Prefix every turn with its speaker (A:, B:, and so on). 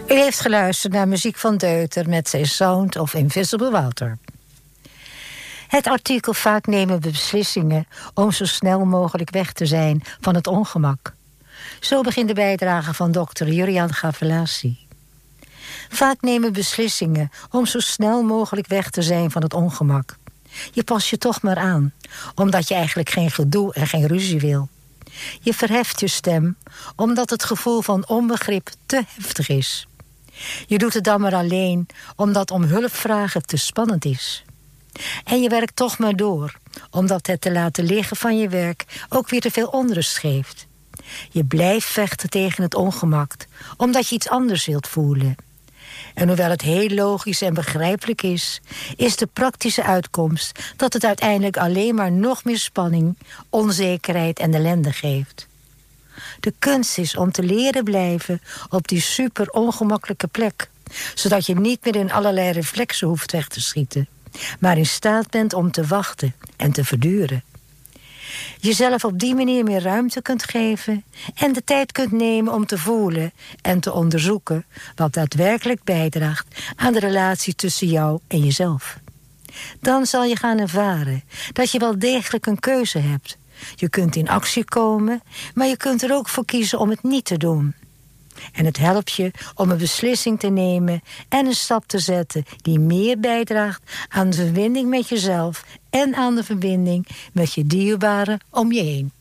A: U heeft geluisterd naar muziek van Deuter met zijn Sound of Invisible Water. Het artikel Vaak nemen we beslissingen om zo snel mogelijk weg te zijn van het ongemak. Zo begint de bijdrage van dokter Jurian Gavelasi. Vaak nemen beslissingen om zo snel mogelijk weg te zijn van het ongemak. Je past je toch maar aan, omdat je eigenlijk geen gedoe en geen ruzie wil. Je verheft je stem, omdat het gevoel van onbegrip te heftig is. Je doet het dan maar alleen, omdat om hulp vragen te spannend is. En je werkt toch maar door, omdat het te laten liggen van je werk ook weer te veel onrust geeft. Je blijft vechten tegen het ongemak, omdat je iets anders wilt voelen. En hoewel het heel logisch en begrijpelijk is de praktische uitkomst dat het uiteindelijk alleen maar nog meer spanning, onzekerheid en ellende geeft. De kunst is om te leren blijven op die super ongemakkelijke plek, zodat je niet meer in allerlei reflexen hoeft weg te schieten, maar in staat bent om te wachten en te verduren. Jezelf op die manier meer ruimte kunt geven en de tijd kunt nemen om te voelen en te onderzoeken wat daadwerkelijk bijdraagt aan de relatie tussen jou en jezelf. Dan zal je gaan ervaren dat je wel degelijk een keuze hebt. Je kunt in actie komen, maar je kunt er ook voor kiezen om het niet te doen. En het helpt je om een beslissing te nemen en een stap te zetten die meer bijdraagt aan de verbinding met jezelf en aan de verbinding met je dierbaren om je heen.